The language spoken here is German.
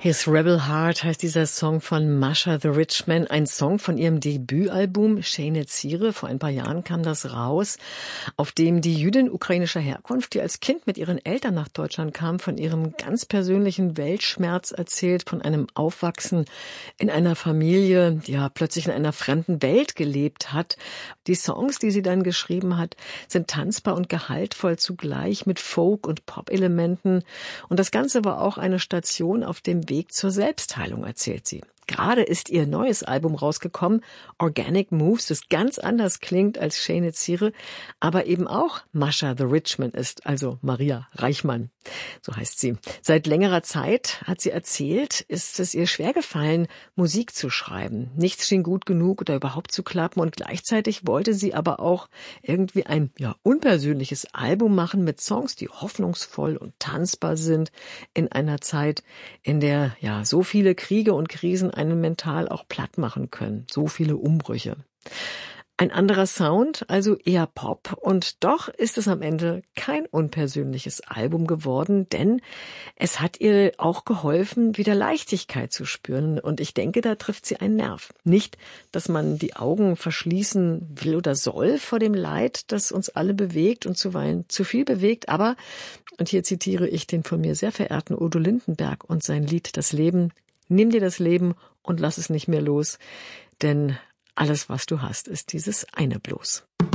His Rebel Heart heißt dieser Song von Masha the Rich Man, ein Song von ihrem Debütalbum Shene Zire. Vor ein paar Jahren kam das raus, auf dem die Jüdin ukrainischer Herkunft, die als Kind mit ihren Eltern nach Deutschland kam, von ihrem ganz persönlichen Weltschmerz erzählt, von einem Aufwachsen in einer Familie, die ja plötzlich in einer fremden Welt gelebt hat. Die Songs, die sie dann geschrieben hat, sind tanzbar und gehaltvoll zugleich mit Folk- und Pop-Elementen. Und das Ganze war auch eine Station auf dem Weg zur Selbstheilung, erzählt sie. Gerade ist ihr neues Album rausgekommen, Organic Moves, das ganz anders klingt als Shene Zire, aber eben auch Masha the Rich Man ist, also Maria Reichmann, so heißt sie. Seit längerer Zeit, hat sie erzählt, ist es ihr schwergefallen, Musik zu schreiben. Nichts schien gut genug oder überhaupt zu klappen und gleichzeitig wollte sie aber auch irgendwie ein unpersönliches Album machen mit Songs, die hoffnungsvoll und tanzbar sind in einer Zeit, in der so viele Kriege und Krisen einen mental auch platt machen können. So viele Umbrüche. Ein anderer Sound, also eher Pop. Und doch ist es am Ende kein unpersönliches Album geworden, denn es hat ihr auch geholfen, wieder Leichtigkeit zu spüren. Und ich denke, da trifft sie einen Nerv. Nicht, dass man die Augen verschließen will oder soll vor dem Leid, das uns alle bewegt und zuweilen zu viel bewegt. Aber, und hier zitiere ich den von mir sehr verehrten Udo Lindenberg und sein Lied Das Leben: Nimm dir das Leben und lass es nicht mehr los, denn alles, was du hast, ist dieses eine bloß.